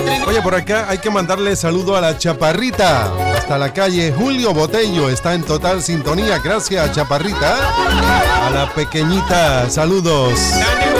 Oye, por acá hay que mandarle saludo a la Chaparrita. Hasta la calle Julio Botello. Está en total sintonía. Gracias, Chaparrita. A la pequeñita, saludos.